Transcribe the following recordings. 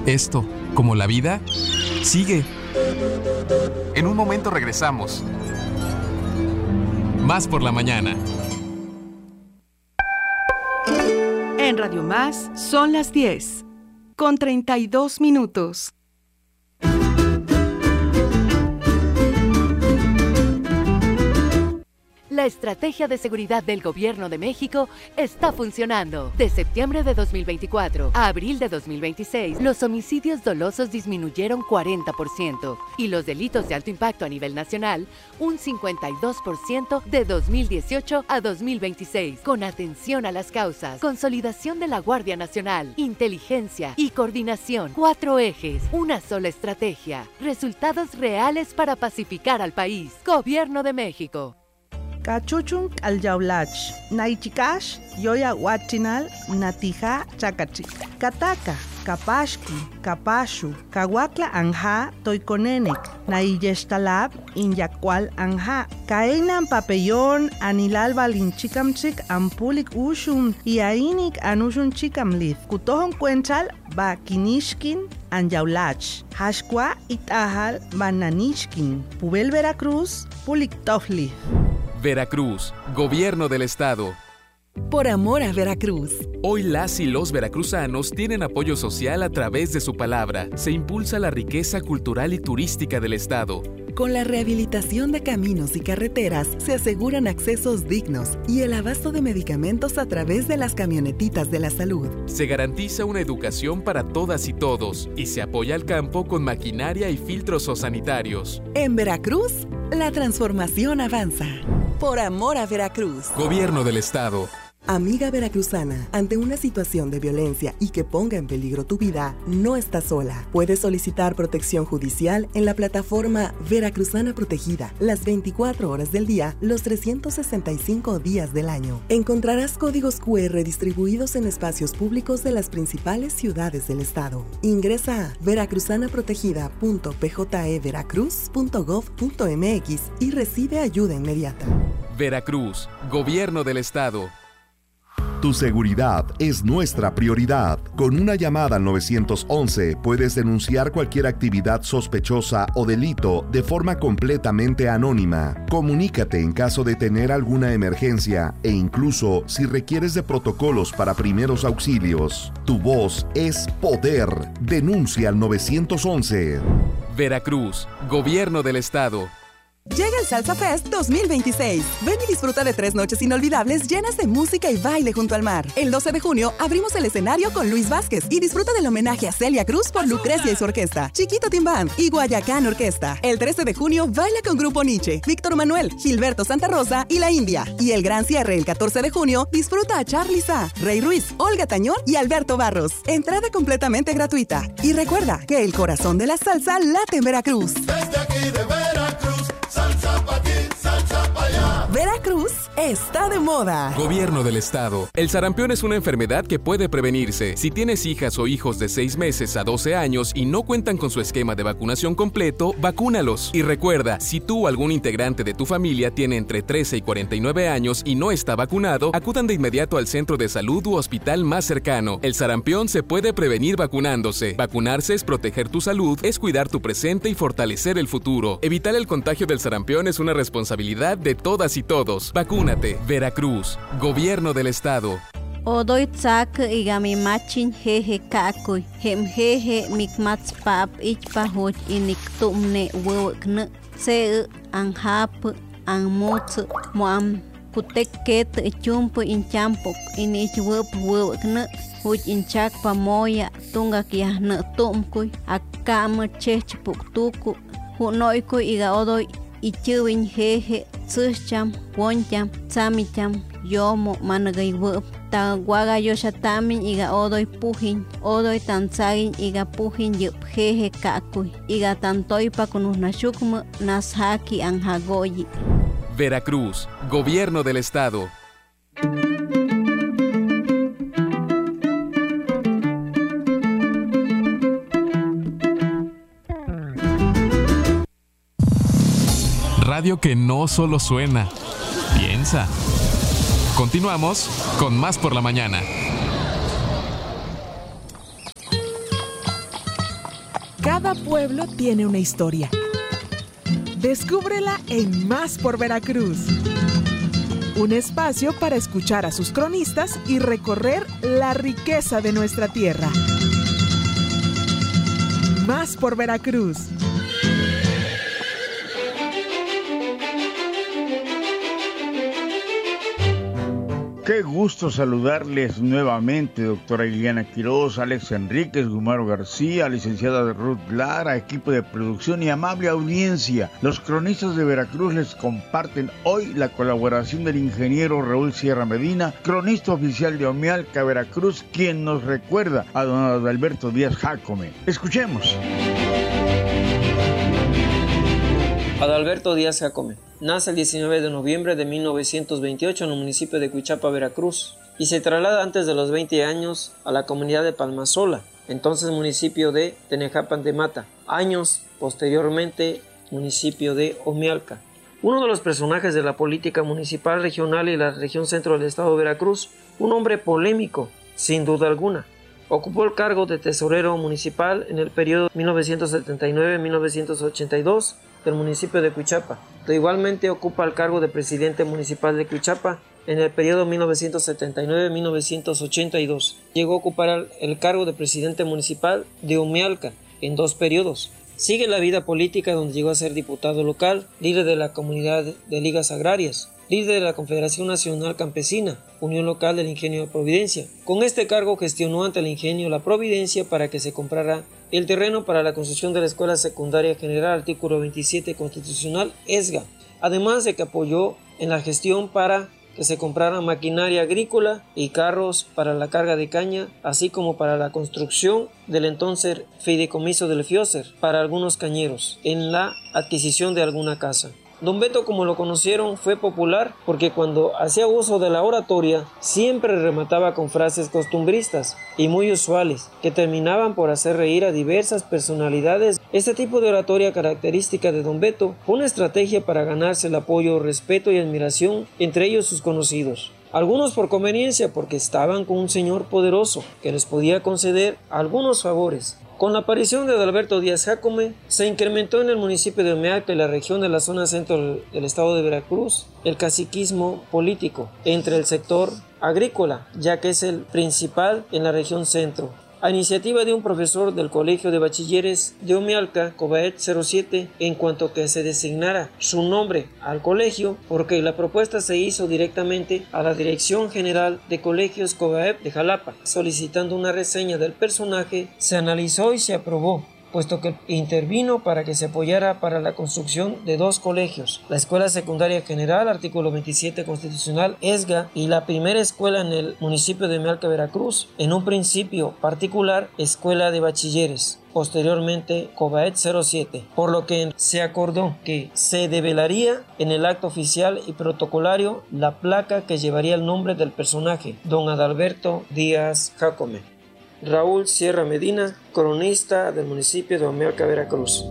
Esto, como la vida, sigue. En un momento regresamos. Más por la mañana. En Radio Más son las 10, con 32 minutos. La estrategia de seguridad del Gobierno de México está funcionando. De septiembre de 2024 a abril de 2026, los homicidios dolosos disminuyeron 40% y los delitos de alto impacto a nivel nacional un 52% de 2018 a 2026. Con atención a las causas, consolidación de la Guardia Nacional, inteligencia y coordinación. 4 ejes, una sola estrategia. Resultados reales para pacificar al país. Gobierno de México. Cachuchun aljaulach, naichikash, yoya huachinal, natija chakachik. Kataka, kapashki, kapashu, kawakla anja, toikonenek, naiyestalab, inyakwal anja. Kaenan papellón, anilal balinchikamchik, ampulik ushum, iainik anushun chikamlith. Kutohon cuenchal, ba kinishkin, anjaulach. Hashkwa itahal, bananishkin. Pubel Veracruz, pulik tofli. Veracruz, Gobierno del Estado. Por amor a Veracruz. Hoy las y los veracruzanos tienen apoyo social a través de su palabra. Se impulsa la riqueza cultural y turística del Estado. Con la rehabilitación de caminos y carreteras se aseguran accesos dignos y el abasto de medicamentos a través de las camionetitas de la salud. Se garantiza una educación para todas y todos y se apoya al campo con maquinaria y filtros sanitarios. En Veracruz, la transformación avanza. Por amor a Veracruz. Gobierno del Estado. Amiga veracruzana, ante una situación de violencia y que ponga en peligro tu vida, no estás sola. Puedes solicitar protección judicial en la plataforma Veracruzana Protegida, las 24 horas del día, los 365 días del año. Encontrarás códigos QR distribuidos en espacios públicos de las principales ciudades del estado. Ingresa a veracruzanaprotegida.pjeveracruz.gov.mx y recibe ayuda inmediata. Veracruz, Gobierno del Estado. Tu seguridad es nuestra prioridad. Con una llamada al 911 puedes denunciar cualquier actividad sospechosa o delito de forma completamente anónima. Comunícate en caso de tener alguna emergencia e incluso si requieres de protocolos para primeros auxilios. Tu voz es poder. Denuncia al 911. Veracruz, Gobierno del Estado. Llega el Salsa Fest 2026. Ven y disfruta de 3 noches inolvidables llenas de música y baile junto al mar. El 12 de junio abrimos el escenario con Luis Vázquez y disfruta del homenaje a Celia Cruz por Lucrecia y su orquesta, Chiquito Team Band y Guayacán Orquesta. El 13 de junio baila con Grupo Nietzsche, Víctor Manuel, Gilberto Santa Rosa y La India. Y el gran cierre el 14 de junio disfruta a Charly Sa, Rey Ruiz, Olga Tañón y Alberto Barros. Entrada completamente gratuita. Y recuerda que el corazón de la salsa late en Veracruz. Desde aquí de Veracruz, salsa pa' aquí, salsa pa' allá. Veracruz está de moda. Gobierno del Estado. El sarampión es una enfermedad que puede prevenirse. Si tienes hijas o hijos de 6 meses a 12 años y no cuentan con su esquema de vacunación completo, vacúnalos. Y recuerda, si tú o algún integrante de tu familia tiene entre 13 y 49 años y no está vacunado, acudan de inmediato al centro de salud u hospital más cercano. El sarampión se puede prevenir vacunándose. Vacunarse es proteger tu salud, es cuidar tu presente y fortalecer el futuro. Evitar el contagio del sarampión es una responsabilidad de todas y todos. Vacúnate. Veracruz, Gobierno del Estado. Odoy tsak igami machin jeje kakuy. Hem jeje mikmats pap ichpahoch inik tumne wewkne. Se anhap anmots moam kutek ket chump inchampok inich wewkne. Huch inchak pamoya tungak yahne tumkuy. Akam chechpuk tuku. Hunoykuy iga odoy ichuwin jeje tsucham woncham tsamicham yomo managay wup tawaga yoshatamin iga odoy pujin odoy tanzagin iga pujin yup jeje kakuy iga tantoy pakunusnashukmu nashaki anhagoyi. Veracruz, Gobierno del Estado. Radio que no solo suena, piensa. Continuamos con Más por la Mañana. Cada pueblo tiene una historia. Descúbrela en Más por Veracruz. Un espacio para escuchar a sus cronistas y recorrer la riqueza de nuestra tierra. Más por Veracruz. Qué gusto saludarles nuevamente, doctora Iliana Quiroz, Alex Enríquez, Gumaro García, licenciada Ruth Lara, equipo de producción y amable audiencia. Los cronistas de Veracruz les comparten hoy la colaboración del ingeniero Raúl Sierra Medina, cronista oficial de Omealca, Veracruz, quien nos recuerda a don Adalberto Díaz Jácome. Escuchemos. Adalberto Díaz Jácome nace el 19 de noviembre de 1928 en el municipio de Cuichapa, Veracruz, y se traslada antes de los 20 años a la comunidad de Palmasola, entonces municipio de Tenejapan de Mata, años posteriormente municipio de Omealca. Uno de los personajes de la política municipal, regional y la región centro del estado de Veracruz, un hombre polémico, sin duda alguna. Ocupó el cargo de tesorero municipal en el periodo 1979-1982 del municipio de Cuichapa. Igualmente ocupa el cargo de presidente municipal de Cuichapa en el periodo 1979-1982. Llegó a ocupar el cargo de presidente municipal de Omealca en 2 periodos. Sigue la vida política donde llegó a ser diputado local, líder de la comunidad de ligas agrarias, líder de la Confederación Nacional Campesina, Unión Local del Ingenio Providencia. Con este cargo gestionó ante el Ingenio La Providencia para que se comprara el terreno para la construcción de la Escuela Secundaria General, artículo 27 constitucional, ESGA. Además de que apoyó en la gestión para que se comprara maquinaria agrícola y carros para la carga de caña, así como para la construcción del entonces fideicomiso del FIOSER para algunos cañeros, en la adquisición de alguna casa. Don Beto, como lo conocieron, fue popular porque cuando hacía uso de la oratoria siempre remataba con frases costumbristas y muy usuales que terminaban por hacer reír a diversas personalidades. Este tipo de oratoria característica de Don Beto fue una estrategia para ganarse el apoyo, respeto y admiración entre ellos sus conocidos. Algunos por conveniencia porque estaban con un señor poderoso que les podía conceder algunos favores. Con la aparición de Adalberto Díaz Jácome, se incrementó en el municipio de Omealca y la región de la zona centro del estado de Veracruz el caciquismo político entre el sector agrícola, ya que es el principal en la región centro. A iniciativa de un profesor del Colegio de Bachilleres de Omealca, Cobaet 07, en cuanto que se designara su nombre al colegio, porque la propuesta se hizo directamente a la Dirección General de Colegios Cobaet de Jalapa, solicitando una reseña del personaje, se analizó y se aprobó, puesto que intervino para que se apoyara para la construcción de 2 colegios, la Escuela Secundaria General, artículo 27 constitucional, ESGA, y la primera escuela en el municipio de Omealca, Veracruz, en un principio particular, Escuela de Bachilleres, posteriormente Cobaet 07, por lo que se acordó que se develaría en el acto oficial y protocolario la placa que llevaría el nombre del personaje, don Adalberto Díaz Jácome. Raúl Sierra Medina, cronista del municipio de Omealca, Veracruz.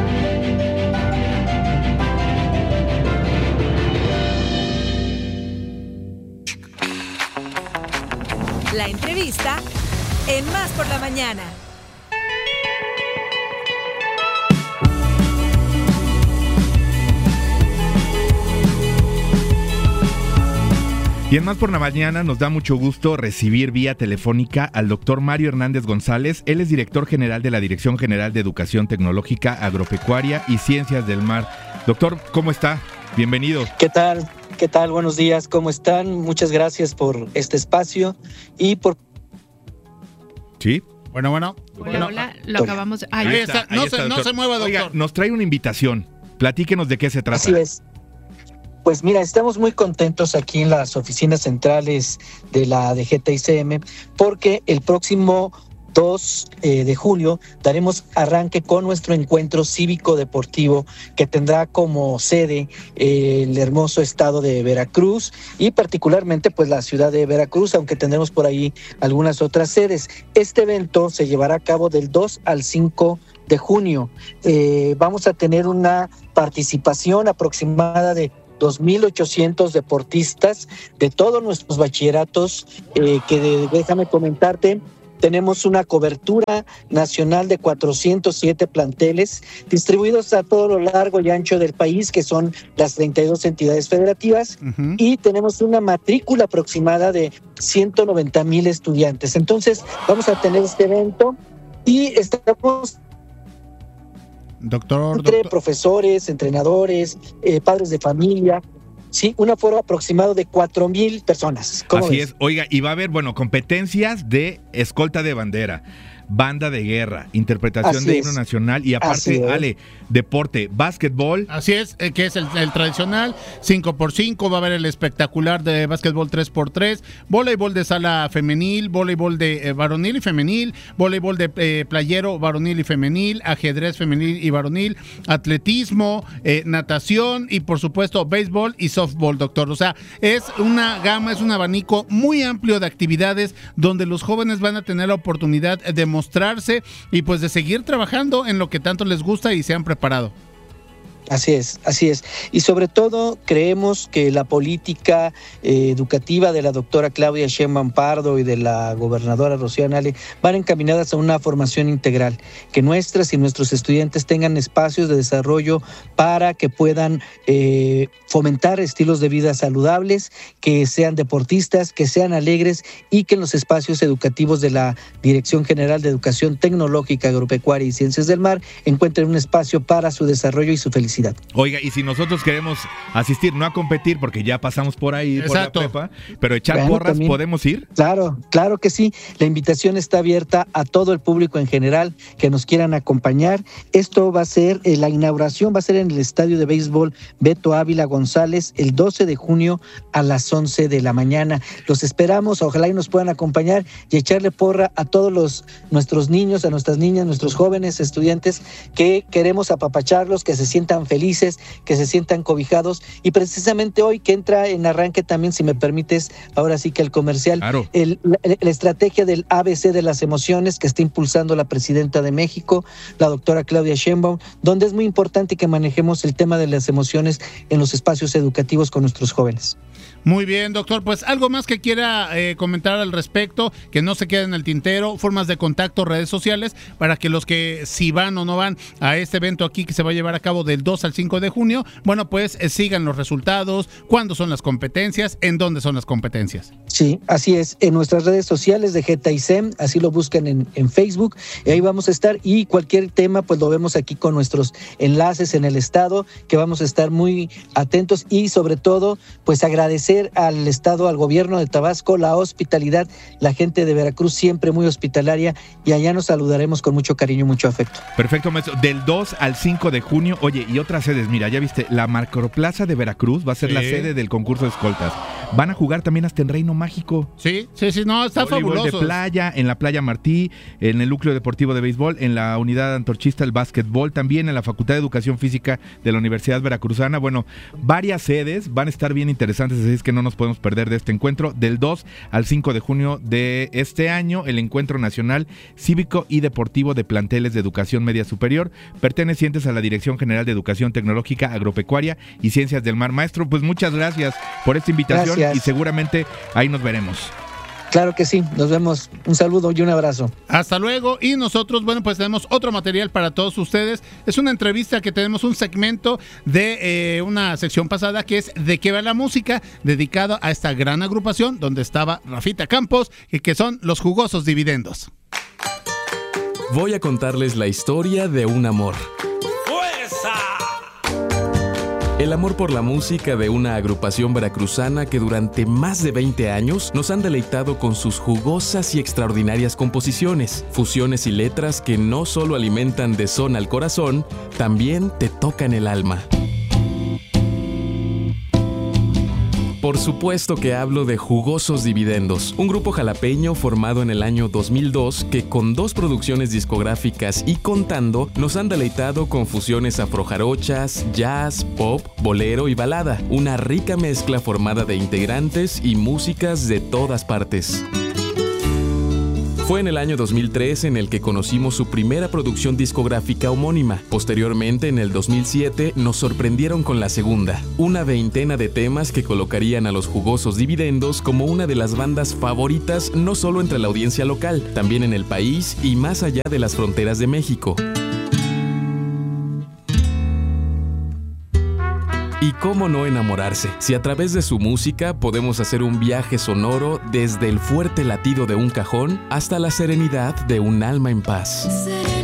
La entrevista en Más por la Mañana. Y en Más por la Mañana nos da mucho gusto recibir vía telefónica al doctor Mario Hernández González. Él es director general de la Dirección General de Educación Tecnológica, Agropecuaria y Ciencias del Mar. Doctor, ¿cómo está? Bienvenido. ¿Qué tal? ¿Qué tal? Buenos días, ¿cómo están? Muchas gracias por este espacio y por... ¿Sí? Bueno. Hola, lo acabamos... Ahí está. No se mueva, doctor. Oiga, nos trae una invitación. Platíquenos de qué se trata. Así es. Pues mira, estamos muy contentos aquí en las oficinas centrales de la DGTICM porque el próximo 2 de julio daremos arranque con nuestro encuentro cívico-deportivo que tendrá como sede el hermoso estado de Veracruz y particularmente pues la ciudad de Veracruz, aunque tendremos por ahí algunas otras sedes. Este evento se llevará a cabo del 2 al 5 de junio. Vamos a tener una participación aproximada de 2,800 deportistas de todos nuestros bachilleratos, que déjame comentarte tenemos una cobertura nacional de 407 planteles distribuidos a todo lo largo y ancho del país, que son las 32 entidades federativas, y tenemos una matrícula aproximada de 190,000 estudiantes. Entonces, vamos a tener este evento y estamos entre profesores, entrenadores, padres de familia. Sí, un aforo aproximado de 4,000 personas. Así es. Oiga, y va a haber, competencias de escolta de bandera, banda de guerra, interpretación de himno nacional y aparte, Ale, deporte, básquetbol. Así es, que es el tradicional, 5x5, va a haber el espectacular de básquetbol 3x3, voleibol de sala femenil, voleibol de varonil y femenil, voleibol de playero varonil y femenil, ajedrez femenil y varonil, atletismo, natación y por supuesto béisbol y softball, doctor. O sea, es una gama, es un abanico muy amplio de actividades donde los jóvenes van a tener la oportunidad de mostrarse y pues de seguir trabajando en lo que tanto les gusta y se han preparado. Así es. Y sobre todo creemos que la política educativa de la doctora Claudia Sheinbaum Pardo y de la gobernadora Rocío Nale van encaminadas a una formación integral, que nuestras y nuestros estudiantes tengan espacios de desarrollo para que puedan fomentar estilos de vida saludables, que sean deportistas, que sean alegres y que en los espacios educativos de la Dirección General de Educación Tecnológica, Agropecuaria y Ciencias del Mar encuentren un espacio para su desarrollo y su felicidad. Oiga, y si nosotros queremos asistir, no a competir, porque ya pasamos por ahí, exacto, por la prepa, pero echar porras, también, ¿podemos ir? Claro que sí. La invitación está abierta a todo el público en general que nos quieran acompañar. Esto va a ser, la inauguración va a ser en el estadio de béisbol Beto Ávila González el 12 de junio a las 11 de la mañana. Los esperamos, ojalá y nos puedan acompañar y echarle porra a todos nuestros niños, a nuestras niñas, nuestros jóvenes estudiantes que queremos apapacharlos, que se sientan felices, que se sientan cobijados, y precisamente hoy que entra en arranque también, si me permites, ahora sí que el comercial, claro, la estrategia del ABC de las emociones que está impulsando la presidenta de México, la doctora Claudia Sheinbaum, donde es muy importante que manejemos el tema de las emociones en los espacios educativos con nuestros jóvenes. Muy bien, doctor, pues algo más que quiera comentar al respecto, que no se quede en el tintero, formas de contacto, redes sociales, para que los que si van o no van a este evento aquí que se va a llevar a cabo del 2 al 5 de junio, bueno, pues sigan los resultados, cuándo son las competencias, en dónde son las competencias. Sí, así es, en nuestras redes sociales de GETA-ICEM, así lo buscan en Facebook, y ahí vamos a estar, y cualquier tema pues lo vemos aquí con nuestros enlaces en el estado, que vamos a estar muy atentos, y sobre todo pues agradecer al estado, al gobierno de Tabasco, la hospitalidad, la gente de Veracruz siempre muy hospitalaria, y allá nos saludaremos con mucho cariño y mucho afecto. Perfecto, maestro. Del 2 al 5 de junio, oye, y otras sedes, mira, ya viste, la Macroplaza de Veracruz va a ser la sede del concurso de escoltas. Van a jugar también hasta en Reino Mágico. Sí, no, está fabuloso. De playa, en la Playa Martí, en el Núcleo Deportivo de Béisbol, en la Unidad Antorchista el básquetbol, también en la Facultad de Educación Física de la Universidad Veracruzana. Bueno, varias sedes, van a estar bien interesantes, así es que no nos podemos perder de este encuentro. Del 2 al 5 de junio de este año, el Encuentro Nacional Cívico y Deportivo de Planteles de Educación Media Superior, pertenecientes a la Dirección General de Educación Tecnológica, Agropecuaria y Ciencias del Mar. Maestro, pues muchas gracias por esta invitación. Gracias. Y seguramente ahí nos veremos. Claro que sí, nos vemos. Un saludo y un abrazo. Hasta luego. Y nosotros, bueno, pues tenemos otro material para todos ustedes. Es una entrevista que tenemos, un segmento de una sección pasada que es ¿De qué va la música?, dedicado a esta gran agrupación donde estaba Rafita Campos, y que son los Jugosos Dividendos. Voy a contarles la historia de un amor. El amor por la música de una agrupación veracruzana que durante más de 20 años nos han deleitado con sus jugosas y extraordinarias composiciones, fusiones y letras que no solo alimentan de son al corazón, también te tocan el alma. Por supuesto que hablo de Jugosos Dividendos, un grupo jalapeño formado en el año 2002 que con 2 producciones discográficas y contando nos han deleitado con fusiones afrojarochas, jazz, pop, bolero y balada, una rica mezcla formada de integrantes y músicas de todas partes. Fue en el año 2003 en el que conocimos su primera producción discográfica homónima. Posteriormente, en el 2007, nos sorprendieron con la segunda, una veintena de temas que colocarían a los Jugosos Dividendos como una de las bandas favoritas no solo entre la audiencia local, también en el país y más allá de las fronteras de México. Y cómo no enamorarse, si a través de su música podemos hacer un viaje sonoro desde el fuerte latido de un cajón hasta la serenidad de un alma en paz.